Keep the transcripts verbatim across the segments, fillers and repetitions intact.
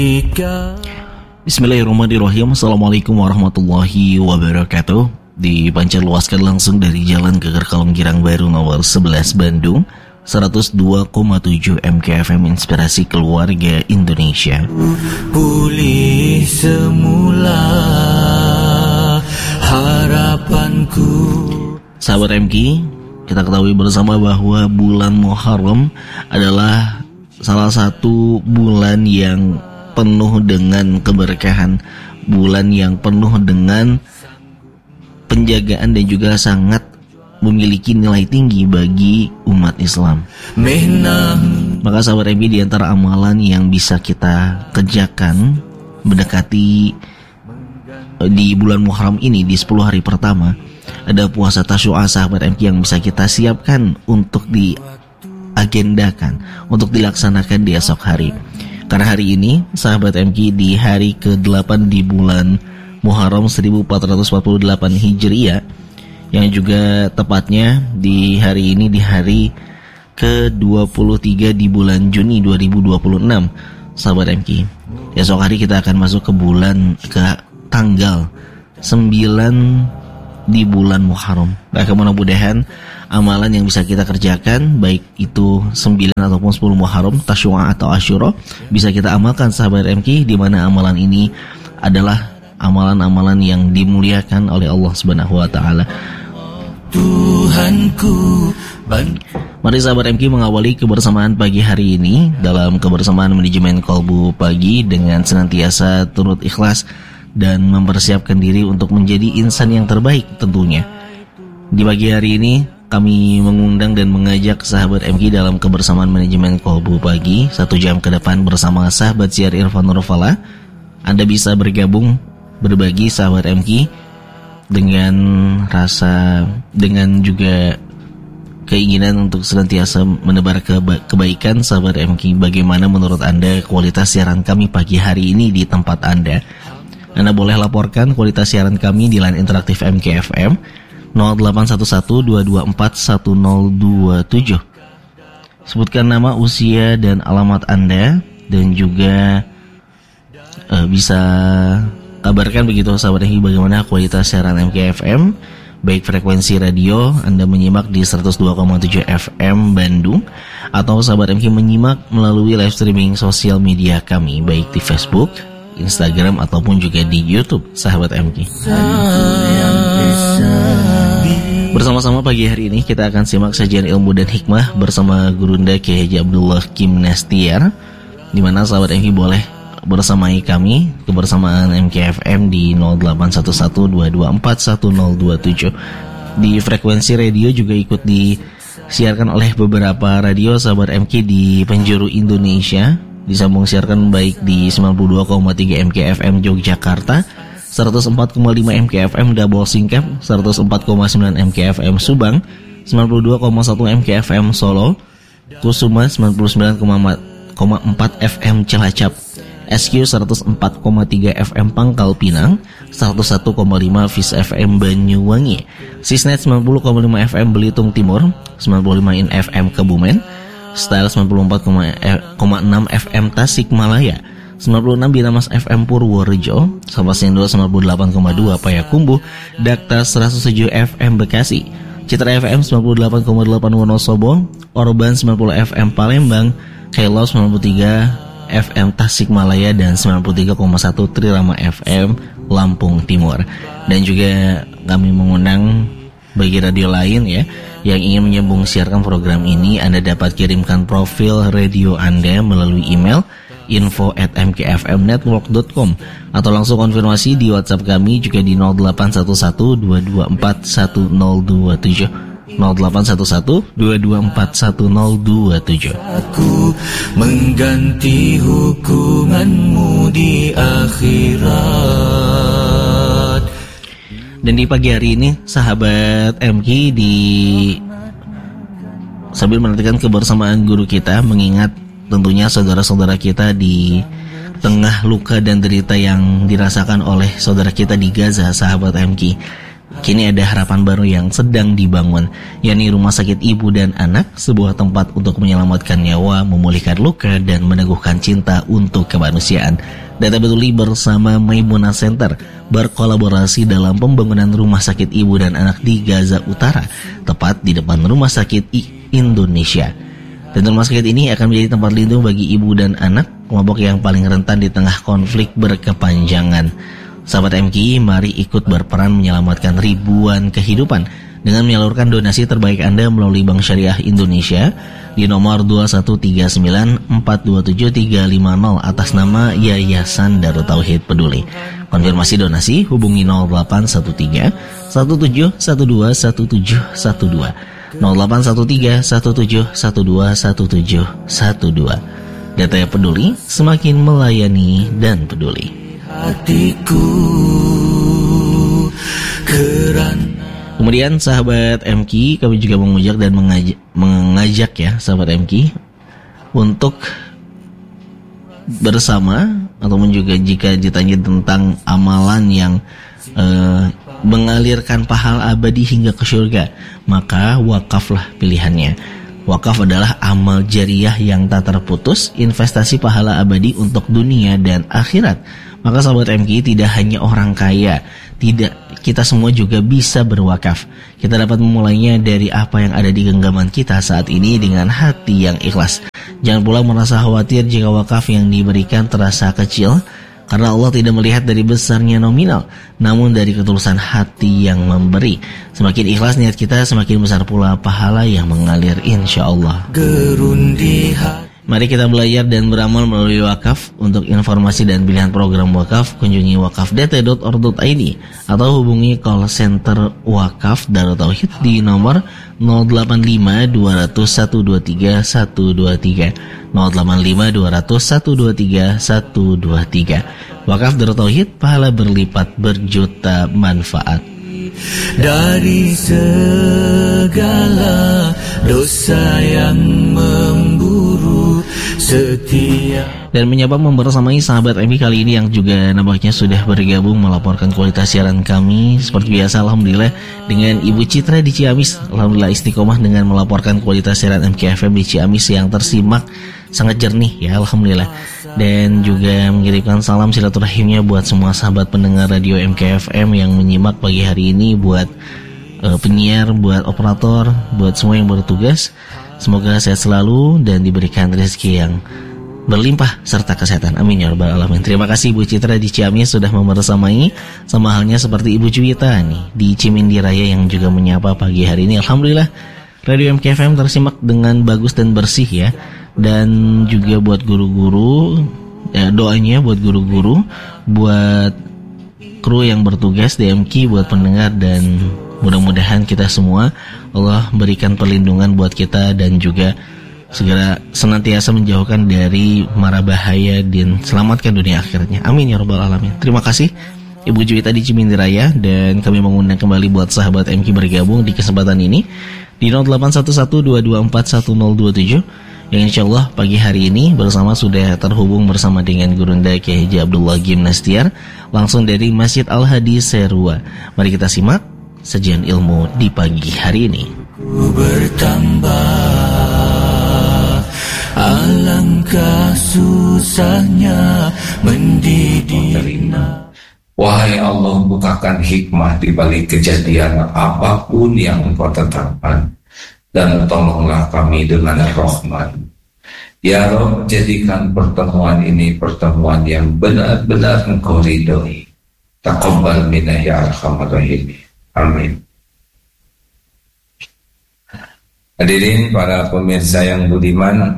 Bismillahirrahmanirrahim. Assalamualaikum warahmatullahi wabarakatuh. Dipancar luaskan langsung dari Jalan Geger Kalong Girang Baru nomor sebelas Bandung, seratus dua koma tujuh M K F M Inspirasi Keluarga Indonesia. Pulih semula harapanku. Sahabat M K, kita ketahui bersama bahwa bulan Muharram adalah salah satu bulan yang penuh dengan keberkahan, bulan yang penuh dengan penjagaan dan juga sangat memiliki nilai tinggi bagi umat Islam. Maka sahabat M P, di antara amalan yang bisa kita kerjakan mendekati di bulan Muharram ini, di sepuluh hari pertama, ada puasa Tasyu'a sahabat M P yang bisa kita siapkan untuk diagendakan, untuk dilaksanakan di esok hari. Karena hari ini, sahabat M K, di hari kedelapan di bulan Muharram seribu empat ratus empat puluh delapan Hijriah, yang juga tepatnya di hari ini di hari ke dua puluh tiga di bulan Juni dua ribu dua puluh enam, sahabat M K. Esok hari kita akan masuk ke bulan, ke tanggal sembilan di bulan Muharram. Maka mudah-mudahan amalan yang bisa kita kerjakan, baik itu sembilan ataupun sepuluh Muharram, Tasyu'a atau Asyura, bisa kita amalkan sahabat M K, di mana amalan ini adalah amalan-amalan yang dimuliakan oleh Allah Subhanahu wa taala. Tuhanku. Mari sahabat M K mengawali kebersamaan pagi hari ini dalam kebersamaan manajemen Kolbu Pagi dengan senantiasa turut ikhlas dan mempersiapkan diri untuk menjadi insan yang terbaik tentunya. Di pagi hari ini kami mengundang dan mengajak sahabat M K dalam kebersamaan manajemen Kolbu Pagi satu jam ke depan bersama sahabat siar Irfan Nurfala. Anda bisa bergabung berbagi sahabat M K dengan rasa, dengan juga keinginan untuk senantiasa menebar keba- kebaikan sahabat M K. Bagaimana menurut Anda kualitas siaran kami pagi hari ini di tempat Anda? Anda boleh laporkan kualitas siaran kami di line interaktif M K F M nol delapan satu satu dua dua empat satu nol dua tujuh. Sebutkan nama, usia, dan alamat Anda, dan juga uh, bisa kabarkan begitu sahabat M K bagaimana kualitas siaran M K F M, baik frekuensi radio Anda menyimak di seratus dua koma tujuh F M Bandung, atau sahabat M K menyimak melalui live streaming sosial media kami, baik di Facebook, Instagram, ataupun juga di YouTube sahabat M K. Bersama-sama pagi hari ini kita akan simak sajian ilmu dan hikmah bersama Gurunda Kiai Haji Abdullah Kim Nestiar, di mana sahabat M K boleh bersamai kami kebersamaan M K F M di nol delapan satu satu dua dua empat satu nol dua tujuh. Di frekuensi radio juga ikut disiarkan oleh beberapa radio sahabat M K di penjuru Indonesia. Disambung siarkan baik di sembilan puluh dua koma tiga M K F M Yogyakarta, seratus empat koma lima M K F M Double Singkep, seratus empat koma sembilan M K F M Subang, sembilan puluh dua koma satu M K F M Solo, Kusuma sembilan puluh sembilan koma empat F M Cilacap, S Q seratus empat koma tiga F M Pangkal Pinang, seratus satu koma lima Vis F M Banyuwangi, Sisnet sembilan puluh koma lima F M Belitung Timur, sembilan puluh lima F M Kebumen, Style sembilan puluh empat koma enam F M Tasikmalaya, sembilan puluh enam Binamas F M Purworejo, Samasindu sembilan puluh delapan koma dua Payakumbuh, Dakta seratus tujuh F M Bekasi, Citra F M sembilan puluh delapan koma delapan Wonosobo, Orban sembilan puluh F M Palembang, Kelo sembilan puluh tiga F M Tasikmalaya, dan sembilan puluh tiga koma satu Trirama F M Lampung Timur. Dan juga kami mengundang bagi radio lain ya yang ingin menyambung siarkan program ini, Anda dapat kirimkan profil radio Anda melalui email info at m k f m network dot com atau langsung konfirmasi di WhatsApp kami juga di nol delapan satu satu dua dua empat satu nol dua tujuh nol delapan satu satu dua dua empat satu nol dua tujuh. Aku mengganti hukumanmu di akhirat. Dan di pagi hari ini sahabat M K, di sambil menantikan kebersamaan guru kita, mengingat tentunya saudara-saudara kita di tengah luka dan derita yang dirasakan oleh saudara kita di Gaza, sahabat M K. Kini ada harapan baru yang sedang dibangun, yakni Rumah Sakit Ibu dan Anak, sebuah tempat untuk menyelamatkan nyawa, memulihkan luka, dan meneguhkan cinta untuk kemanusiaan. Data Betuli bersama Maimunah Center berkolaborasi dalam pembangunan Rumah Sakit Ibu dan Anak di Gaza Utara, tepat di depan Rumah Sakit I Indonesia. Dan rumah sakit ini akan menjadi tempat lindung bagi ibu dan anak, kelompok yang paling rentan di tengah konflik berkepanjangan. Sahabat M K I, mari ikut berperan menyelamatkan ribuan kehidupan dengan menyalurkan donasi terbaik Anda melalui Bank Syariah Indonesia di nomor dua satu tiga sembilan empat dua tujuh tiga lima nol atas nama Yayasan Darut Tauhid Peduli. Konfirmasi donasi hubungi nol delapan satu tiga satu tujuh satu dua satu tujuh satu dua nol delapan satu tiga satu tujuh satu dua satu tujuh satu dua. Data yang peduli semakin melayani dan peduli. Hatiku keran. Kemudian sahabat M K I, kami juga mengajak dan mengajak, mengajak ya sahabat M K I untuk bersama, ataupun juga jika ditanya tentang amalan yang eh, mengalirkan pahala abadi hingga ke surga, maka wakaflah pilihannya. Wakaf adalah amal jariah yang tak terputus, investasi pahala abadi untuk dunia dan akhirat. Maka sahabat M K I, tidak hanya orang kaya, tidak, kita semua juga bisa berwakaf. Kita dapat memulainya dari apa yang ada di genggaman kita saat ini dengan hati yang ikhlas. Jangan pula merasa khawatir jika wakaf yang diberikan terasa kecil, karena Allah tidak melihat dari besarnya nominal, namun dari ketulusan hati yang memberi. Semakin ikhlas niat kita, semakin besar pula pahala yang mengalir insya Allah. Mari kita belajar dan beramal melalui wakaf. Untuk informasi dan pilihan program wakaf, kunjungi wakafdt dot org dot i d atau hubungi call center wakaf Darut Tauhid di nomor nol delapan lima dua nol nol satu dua tiga satu dua tiga nol delapan lima dua nol nol satu dua tiga satu dua tiga. Wakaf Darut Tauhid, pahala berlipat berjuta manfaat. Dari segala dosa yang memburu setia. Dan menyapa membersamai sahabat M K I kali ini yang juga nampaknya sudah bergabung melaporkan kualitas siaran kami. Seperti biasa, alhamdulillah, dengan Ibu Citra di Ciamis, alhamdulillah istiqomah dengan melaporkan kualitas siaran M K F M di Ciamis yang tersimak sangat jernih ya, alhamdulillah. Dan juga mengirimkan salam silaturahimnya buat semua sahabat pendengar radio M K F M yang menyimak pagi hari ini, buat uh, penyiar, buat operator, buat semua yang bertugas. Semoga sehat selalu dan diberikan rezeki yang berlimpah serta kesehatan. Amin ya rabbal alamin. Terima kasih Ibu Citra di Ciamis sudah membersamai, sama halnya seperti Ibu Juwita nih di Cimindi Raya yang juga menyapa pagi hari ini. Alhamdulillah radio M K F M tersimak dengan bagus dan bersih ya. Dan juga buat guru-guru ya, doanya buat guru-guru, buat kru yang bertugas di M K I, buat pendengar, dan mudah-mudahan kita semua Allah berikan perlindungan buat kita dan juga segera senantiasa menjauhkan dari mara bahaya dan selamatkan dunia akhirnya. Amin ya rabbal alamin. Terima kasih Ibu Juwita di Cimindi Raya, dan kami mengundang kembali buat sahabat M K I bergabung di kesempatan ini di nol delapan satu satu dua dua empat satu nol dua tujuh yang insya Allah pagi hari ini bersama sudah terhubung bersama dengan Gurunda Kiai Haji Abdullah Gimnastiar langsung dari Masjid Al-Hadi Serua. Mari kita simak sajian ilmu di pagi hari ini. Ku bertambah, alangkah susahnya mendidik. Wahai Allah, bukakan hikmah di balik kejadian apapun yang Engkau tetapkan, dan tolonglah kami dengan rahmat. Ya Rabb, jadikan pertemuan ini pertemuan yang benar-benar Engkau ridhoi. Taqabbal minna ya arhamar rahimin. Amin. Hadirin para pemirsa yang budiman,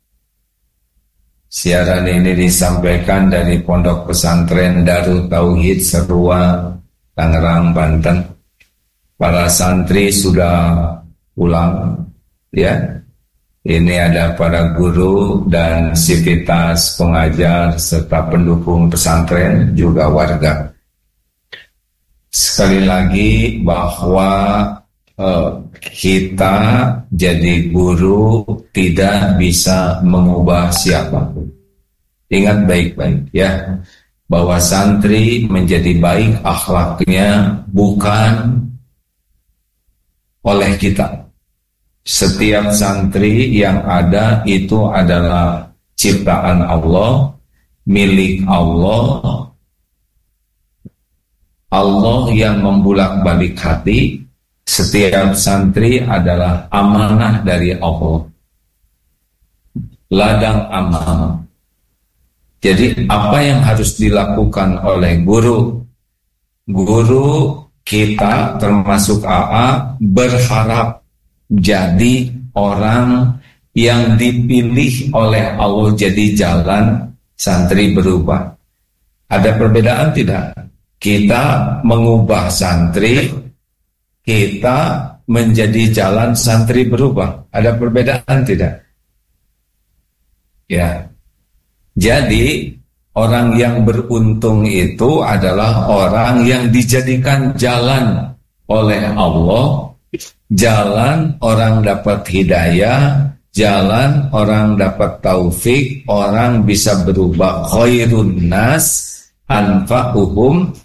siaran ini disampaikan dari Pondok Pesantren Darut Tauhid Serua, Tangerang, Banten. Para santri sudah pulang, ya. Ini ada para guru dan sivitas pengajar serta pendukung pesantren, juga warga. Sekali lagi bahwa eh, kita jadi guru tidak bisa mengubah siapapun. Ingat baik-baik ya, bahwa santri menjadi baik akhlaknya bukan oleh kita. Setiap santri yang ada itu adalah ciptaan Allah, milik Allah. Allah yang membulak-balik hati. Setiap santri adalah amanah dari Allah, ladang amanah. Jadi apa yang harus dilakukan oleh guru? Guru kita termasuk A A berharap jadi orang yang dipilih oleh Allah jadi jalan santri berubah. Ada perbedaan tidak? Kita mengubah santri, kita menjadi jalan santri berubah. Ada perbedaan tidak? Ya. Jadi orang yang beruntung itu adalah orang yang dijadikan jalan oleh Allah, jalan orang dapat hidayah, jalan orang dapat taufik, orang bisa berubah. Khairun nas anfa'uhum